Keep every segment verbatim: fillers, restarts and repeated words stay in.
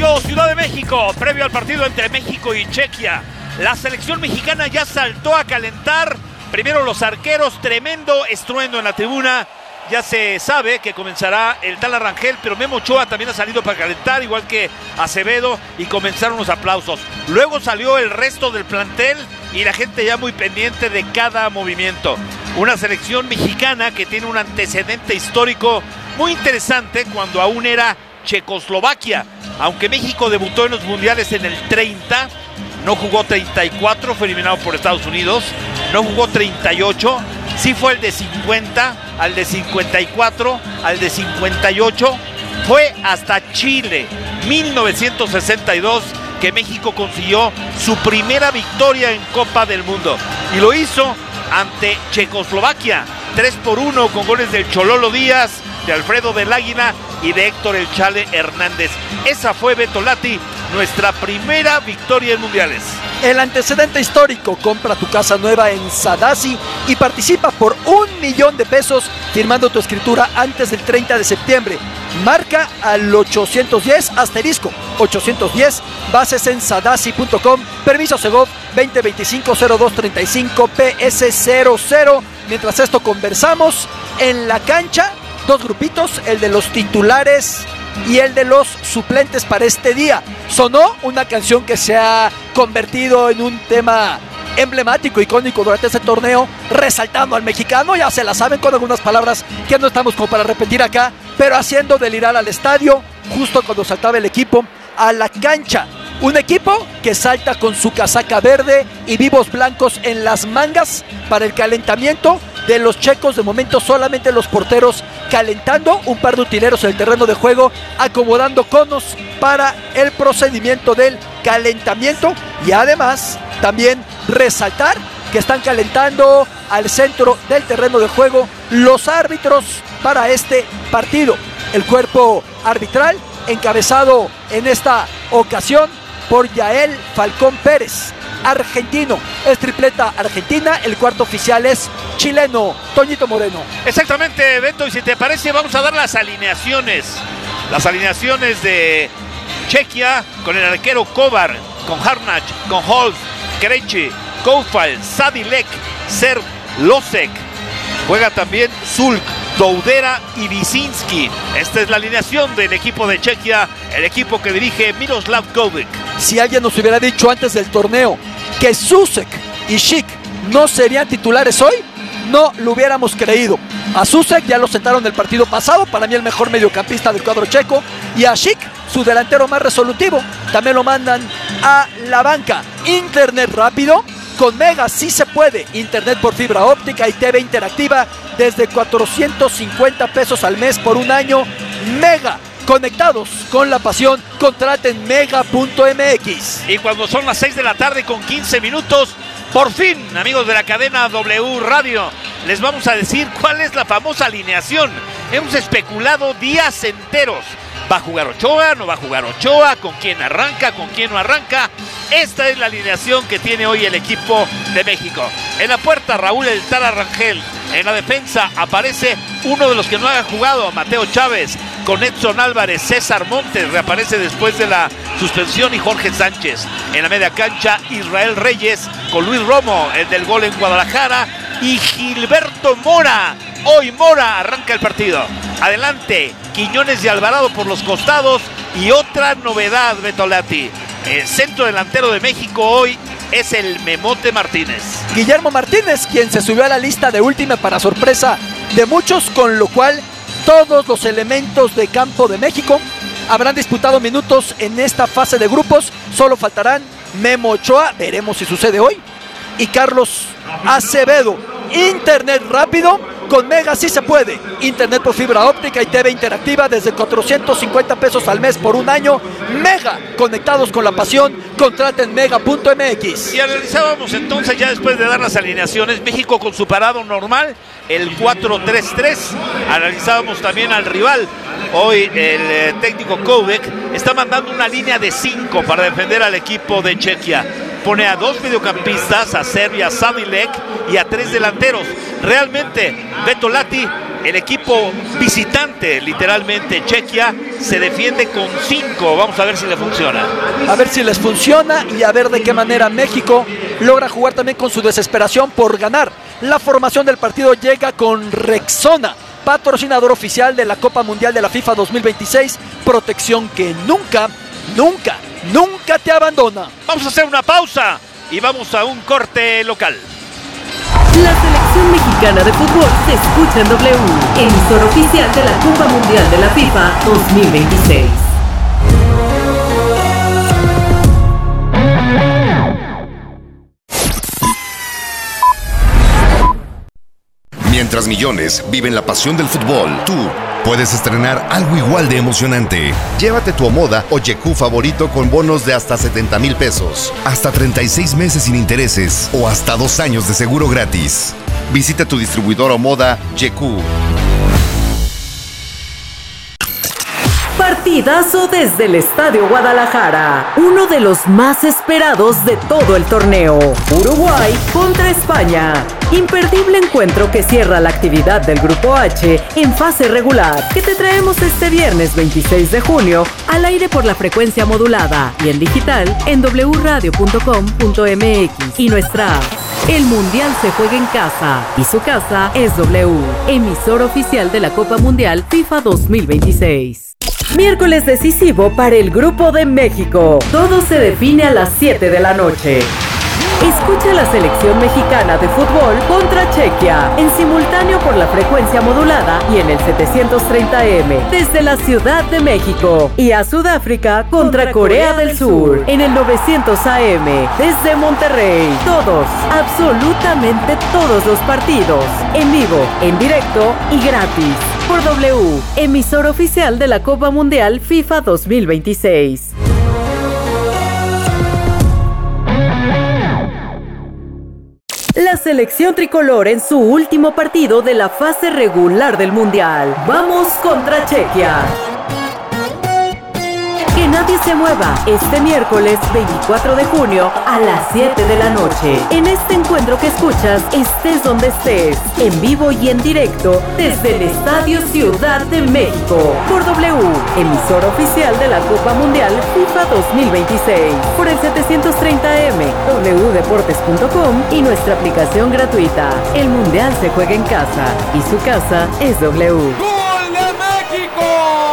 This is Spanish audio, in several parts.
Radio Ciudad de México, previo al partido entre México y Chequia. La selección mexicana ya saltó a calentar. Primero los arqueros, tremendo estruendo en la tribuna. Ya se sabe que comenzará el Tala Rangel, pero Memo Ochoa también ha salido para calentar, igual que Acevedo, y comenzaron los aplausos. Luego salió el resto del plantel y la gente ya muy pendiente de cada movimiento. Una selección mexicana que tiene un antecedente histórico muy interesante cuando aún era Checoslovaquia. Aunque México debutó en los mundiales en el treinta, no jugó treinta y cuatro, fue eliminado por Estados Unidos, no jugó treinta y ocho, sí fue el de cincuenta, al de cincuenta y cuatro, al de cincuenta y ocho, fue hasta Chile, mil novecientos sesenta y dos, que México consiguió su primera victoria en Copa del Mundo. Y lo hizo ante Checoslovaquia, tres por uno, con goles del Chololo Díaz, de Alfredo del Águila y de Héctor El Chale Hernández. Esa fue, Beto Lati, nuestra primera victoria en mundiales. El antecedente histórico: compra tu casa nueva en Sadasi y participa por un millón de pesos firmando tu escritura antes del treinta de septiembre. Marca al ochocientos diez asterisco ochocientos diez, bases en sadasi punto com, permiso Segov veinte veinticinco cero dos treinta y cinco P S cero cero. Mientras esto conversamos, en la cancha dos grupitos, el de los titulares y el de los suplentes para este día. Sonó una canción que se ha convertido en un tema emblemático, icónico durante este torneo, resaltando al mexicano, ya se la saben, con algunas palabras que no estamos como para repetir acá, pero haciendo delirar al estadio justo cuando saltaba el equipo a la cancha. Un equipo que salta con su casaca verde y vivos blancos en las mangas para el calentamiento de los checos. De momento solamente los porteros calentando, un par de utileros en el terreno de juego acomodando conos para el procedimiento del calentamiento. Y además también resaltar que están calentando al centro del terreno de juego los árbitros para este partido. El cuerpo arbitral encabezado en esta ocasión por Yael Falcón Pérez, argentino, es tripleta argentina, el cuarto oficial es chileno, Toñito Moreno. Exactamente, Beto, y si te parece vamos a dar las alineaciones, las alineaciones de Chequia, con el arquero Kovar, con Harnach, con Holz, Krejci, Koufal, Sadilek, Serb, Losek, juega también Zulk, Doudera y Visinski. Esta es la alineación del equipo de Chequia, el equipo que dirige Miroslav Kovic. Si alguien nos hubiera dicho antes del torneo que Susek y Schick no serían titulares hoy, no lo hubiéramos creído. A Susek ya lo sentaron el partido pasado, para mí el mejor mediocampista del cuadro checo, y a Schick, su delantero más resolutivo, también lo mandan a la banca. Internet rápido, con Mega sí se puede, internet por fibra óptica y T V interactiva desde cuatrocientos cincuenta pesos al mes por un año. Mega, conectados con la pasión, contraten mega punto m x. Y cuando son las seis de la tarde con quince minutos, por fin, amigos de la cadena W Radio, les vamos a decir cuál es la famosa alineación. Hemos especulado días enteros. ¿Va a jugar Ochoa? ¿No va a jugar Ochoa? ¿Con quién arranca? ¿Con quién no arranca? Esta es la alineación que tiene hoy el equipo de México. En la puerta, Raúl El Tala Rangel. En la defensa aparece uno de los que no ha jugado, Mateo Chávez, con Edson Álvarez. César Montes reaparece después de la suspensión, y Jorge Sánchez. En la media cancha, Israel Reyes con Luis Romo, el del gol en Guadalajara, y Gilberto Mora. Hoy Mora arranca el partido. Adelante, Quiñones y Alvarado por los costados. Y otra novedad, Beto Lati, el centro delantero de México hoy es el Memote Martínez. Guillermo Martínez, quien se subió a la lista de última para sorpresa de muchos, con lo cual todos los elementos de campo de México habrán disputado minutos en esta fase de grupos. Solo faltarán Memo Ochoa, veremos si sucede hoy, y Carlos Acevedo. Internet rápido, con Mega sí se puede. Internet por fibra óptica y T V interactiva desde cuatrocientos cincuenta pesos al mes por un año. Mega, conectados con la pasión, contraten mega punto m x. Y analizábamos entonces, ya después de dar las alineaciones, México con su parado normal, el cuatro tres tres. Analizábamos también al rival. Hoy el eh, técnico Kovic está mandando una línea de cinco para defender al equipo de Chequia. Pone a dos mediocampistas, a Serb y a Sadilek, y a tres delanteros. Realmente, Beto Lati, El equipo visitante, literalmente Chequia, se defiende con cinco. Vamos a ver si le funciona. A ver si les funciona y a ver de qué manera México logra jugar también con su desesperación por ganar. La formación del partido llega con Rexona, patrocinador oficial de la Copa Mundial de la FIFA dos mil veintiséis. Protección que nunca, nunca, nunca te abandona. Vamos a hacer una pausa y vamos a un corte local. La selección mexicana de fútbol se escucha en W, emisor oficial de la Copa Mundial de la FIFA dos mil veintiséis. Mientras millones viven la pasión del fútbol, tú puedes estrenar algo igual de emocionante. Llévate tu Omoda o Yeku favorito con bonos de hasta setenta mil pesos, hasta treinta y seis meses sin intereses o hasta dos años de seguro gratis. Visita tu distribuidor Omoda Yeku. Partidazo desde el Estadio Guadalajara, uno de los más esperados de todo el torneo. Uruguay contra España. Imperdible encuentro que cierra la actividad del Grupo H en fase regular, que te traemos este viernes veintiséis de junio al aire por la frecuencia modulada y en digital en doble u radio punto com punto m x y nuestra app. El Mundial se juega en casa y su casa es W, emisor oficial de la Copa Mundial FIFA dos mil veintiséis. Miércoles decisivo para el Grupo de México. Todo se define a las siete de la noche. Escucha la selección mexicana de fútbol contra Chequia en simultáneo por la frecuencia modulada y en el setecientos treinta eme desde la Ciudad de México, y a Sudáfrica contra Corea del Sur en el novecientos A M desde Monterrey. Todos, absolutamente todos los partidos en vivo, en directo y gratis por W, emisor oficial de la Copa Mundial FIFA dos mil veintiséis. La selección tricolor en su último partido de la fase regular del Mundial. Vamos contra Chequia. Que nadie se mueva este miércoles veinticuatro de junio a las siete de la noche. En este encuentro que escuchas, estés donde estés, en vivo y en directo desde el Estadio Ciudad de México por W, emisor oficial de la Copa Mundial FIFA dos mil veintiséis, por el setecientos treinta eme, doble u deportes punto com y nuestra aplicación gratuita. El Mundial se juega en casa y su casa es W. ¡Gol de México!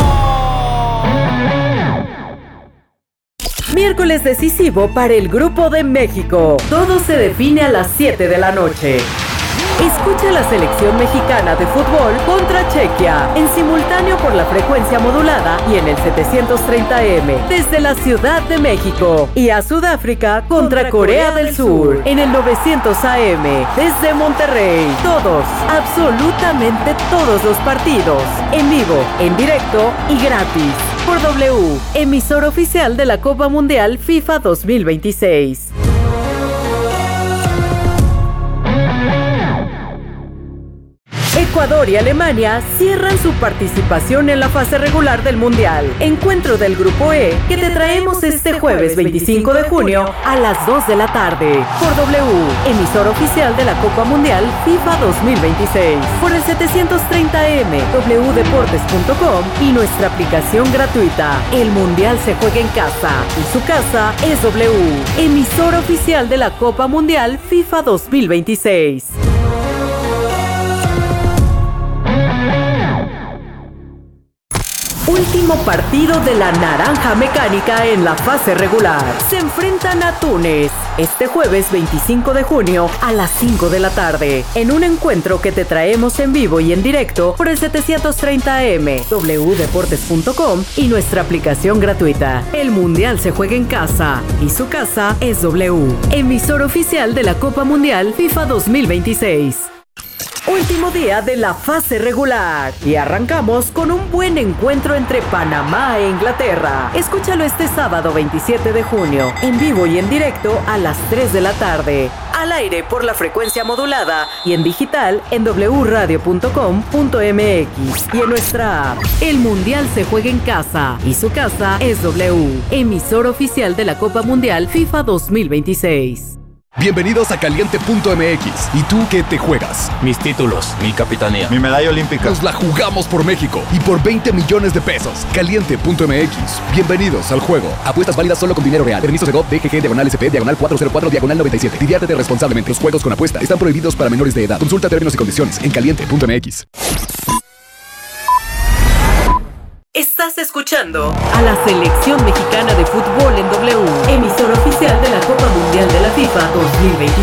Miércoles decisivo para el Grupo de México. Todo se define a las siete de la noche. Escucha la selección mexicana de fútbol contra Chequia en simultáneo por la frecuencia modulada y en el setecientos treinta eme desde la Ciudad de México, y a Sudáfrica contra Corea del Sur en el novecientos A M desde Monterrey. Todos, absolutamente todos los partidos en vivo, en directo y gratis por W, emisor oficial de la Copa Mundial FIFA dos mil veintiséis. Ecuador y Alemania cierran su participación en la fase regular del Mundial. Encuentro del Grupo E que te traemos este jueves veinticinco de junio a las dos de la tarde por W, emisor oficial de la Copa Mundial FIFA dos mil veintiséis, por el setecientos treinta eme, doble u deportes punto com y nuestra aplicación gratuita. El Mundial se juega en casa y su casa es W, emisor oficial de la Copa Mundial FIFA dos mil veintiséis. Último partido de la Naranja Mecánica en la fase regular. Se enfrentan a Túnez este jueves veinticinco de junio a las cinco de la tarde en un encuentro que te traemos en vivo y en directo por el setecientos treinta eme, doble u deportes punto com y nuestra aplicación gratuita. El Mundial se juega en casa y su casa es W, emisor oficial de la Copa Mundial FIFA dos mil veintiséis. Último día de la fase regular y arrancamos con un buen encuentro entre Panamá e Inglaterra. Escúchalo este sábado veintisiete de junio en vivo y en directo a las tres de la tarde, al aire por la frecuencia modulada y en digital en doble u radio punto com punto m x y en nuestra app. El Mundial se juega en casa y su casa es W, emisor oficial de la Copa Mundial FIFA dos mil veintiséis. Bienvenidos a Caliente punto M X. ¿Y tú qué te juegas? Mis títulos, mi capitanía, mi medalla olímpica. Nos la jugamos por México y por veinte millones de pesos. Caliente punto M X. Bienvenidos al juego. Apuestas válidas solo con dinero real. Permiso Segov D G G diagonal S P diagonal cuatrocientos cuatro diagonal noventa y siete. Diviértete responsablemente. Los juegos con apuesta están prohibidos para menores de edad. Consulta términos y condiciones en Caliente punto M X. Estás escuchando a la Selección Mexicana de Fútbol en W, emisora oficial de la Copa Mundial de la FIFA dos mil veintitrés.